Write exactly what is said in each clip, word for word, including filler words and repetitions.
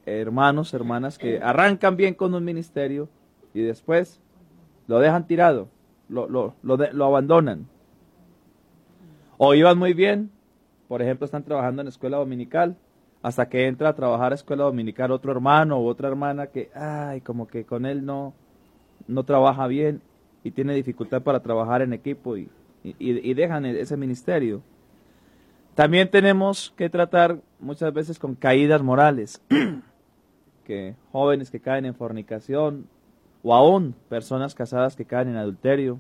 hermanos, hermanas que arrancan bien con un ministerio y después lo dejan tirado, lo, lo, lo, de, lo abandonan. O iban muy bien, por ejemplo, están trabajando en escuela dominical, hasta que entra a trabajar a escuela dominical otro hermano o otra hermana que, ay, como que con él no, no trabaja bien y tiene dificultad para trabajar en equipo y, y, y dejan ese ministerio. También tenemos que tratar muchas veces con caídas morales, que jóvenes que caen en fornicación o aún personas casadas que caen en adulterio.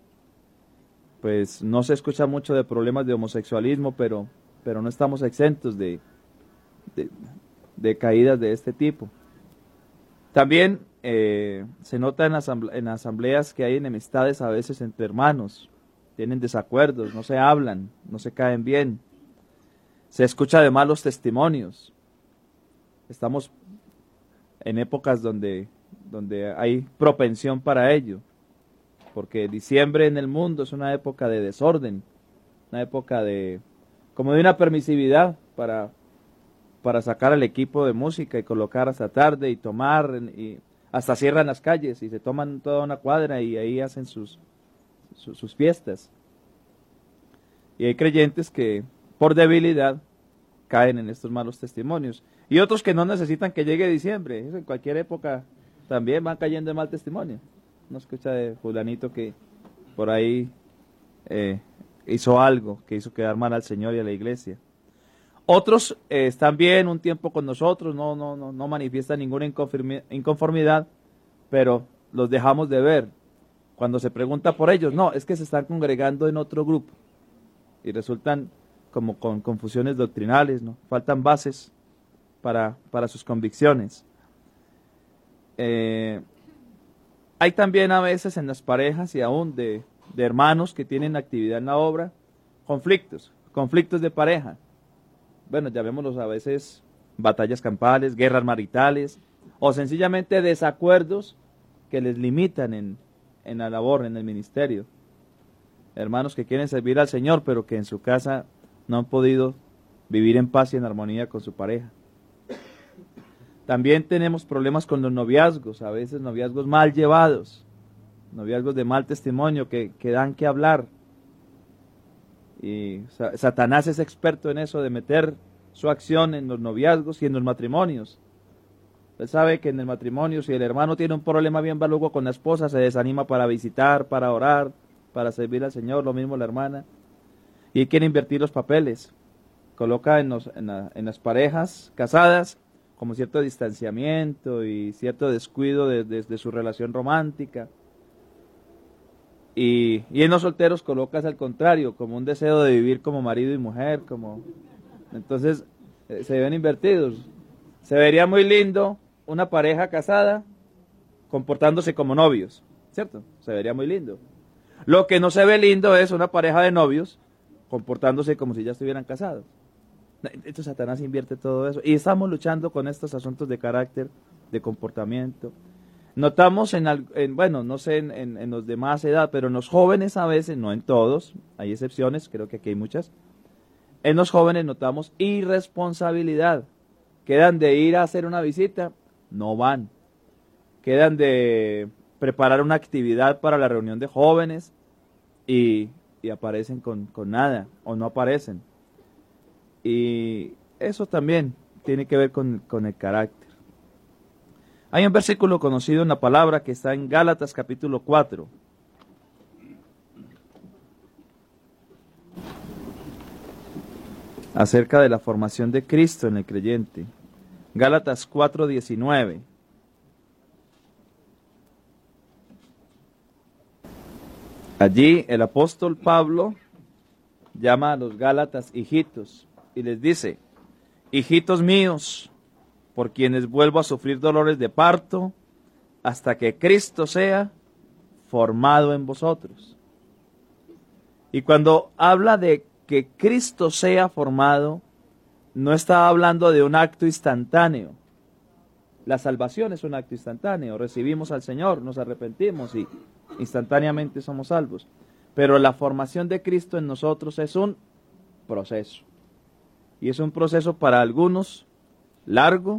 Pues no se escucha mucho de problemas de homosexualismo, pero, pero no estamos exentos de, de, de caídas de este tipo. También eh, se nota en, asamble en asambleas que hay enemistades a veces entre hermanos, tienen desacuerdos, no se hablan, no se caen bien. Se escucha de malos testimonios. Estamos en épocas donde, donde hay propensión para ello. Porque diciembre en el mundo es una época de desorden, una época de, como de una permisividad para, para sacar al equipo de música y colocar hasta tarde y tomar, y hasta cierran las calles y se toman toda una cuadra y ahí hacen sus, sus, sus fiestas. Y hay creyentes que por debilidad caen en estos malos testimonios. Y otros que no necesitan que llegue diciembre, en cualquier época también van cayendo en mal testimonio. No escucha de fulanito que por ahí eh, hizo algo que hizo quedar mal al Señor y a la iglesia. Otros eh, están bien un tiempo con nosotros, no, no, no, no manifiestan ninguna inconformidad, pero los dejamos de ver. Cuando se pregunta por ellos, no, es que se están congregando en otro grupo y resultan como con confusiones doctrinales, ¿no? Faltan bases para, para sus convicciones. Eh, Hay también a veces en las parejas y aún de, de hermanos que tienen actividad en la obra, conflictos, conflictos de pareja. Bueno, llamémoslos a veces batallas campales, guerras maritales, o sencillamente desacuerdos que les limitan en, en la labor, en el ministerio. Hermanos que quieren servir al Señor, pero que en su casa no han podido vivir en paz y en armonía con su pareja. También tenemos problemas con los noviazgos, a veces noviazgos mal llevados, noviazgos de mal testimonio que, que dan que hablar. Y Satanás es experto en eso, de meter su acción en los noviazgos y en los matrimonios. Él sabe que en el matrimonio, si el hermano tiene un problema bien valugo con la esposa, se desanima para visitar, para orar, para servir al Señor, lo mismo la hermana. Y quiere invertir los papeles. Coloca en, los, en, la, en las parejas casadas como cierto distanciamiento y cierto descuido de, de, de su relación romántica. Y, y en los solteros colocas al contrario, como un deseo de vivir como marido y mujer, como entonces eh, se ven invertidos. Se vería muy lindo una pareja casada comportándose como novios, ¿cierto? Se vería muy lindo. Lo que no se ve lindo es una pareja de novios comportándose como si ya estuvieran casados. Entonces Satanás invierte todo eso. Y estamos luchando con estos asuntos de carácter, de comportamiento. Notamos en, en bueno, no sé en, en, en los de más edad, pero en los jóvenes a veces, no en todos, hay excepciones, creo que aquí hay muchas. En los jóvenes notamos irresponsabilidad. Quedan de ir a hacer una visita, no van. Quedan de preparar una actividad para la reunión de jóvenes y, y aparecen con, con nada o no aparecen. Y eso también tiene que ver con, con el carácter. Hay un versículo conocido en la palabra que está en Gálatas capítulo cuatro. Acerca de la formación de Cristo en el creyente. Gálatas cuatro diecinueve. Allí el apóstol Pablo llama a los Gálatas hijitos y les dice: hijitos míos, por quienes vuelvo a sufrir dolores de parto, hasta que Cristo sea formado en vosotros. Y cuando habla de que Cristo sea formado, no está hablando de un acto instantáneo. La salvación es un acto instantáneo. Recibimos al Señor, nos arrepentimos y instantáneamente somos salvos. Pero la formación de Cristo en nosotros es un proceso. Y es un proceso para algunos largo,